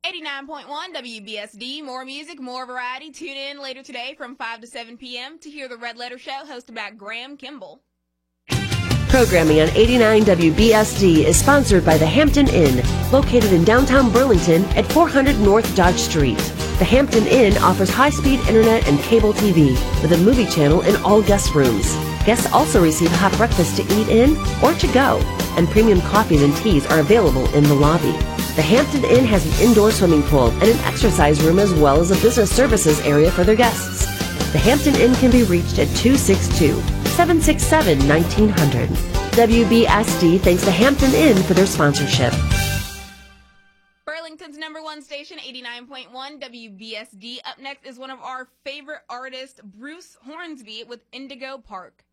89.1 WBSD, more music, more variety. Tune in later today from 5 to 7 p.m. to hear the Red Letter Show hosted by Graham Kimball. Programming on 89 WBSD is sponsored by the Hampton Inn, located in downtown Burlington at 400 North Dodge Street. The Hampton Inn offers high-speed internet and cable TV with a movie channel in all guest rooms. Guests also receive hot breakfast to eat in or to go, and premium coffees and teas are available in the lobby. The Hampton Inn has an indoor swimming pool and an exercise room as well as a business services area for their guests. The Hampton Inn can be reached at 262-767-1900. WBSD thanks the Hampton Inn for their sponsorship. Burlington's number one station, 89.1 WBSD. Up next is one of our favorite artists, Bruce Hornsby with Indigo Park.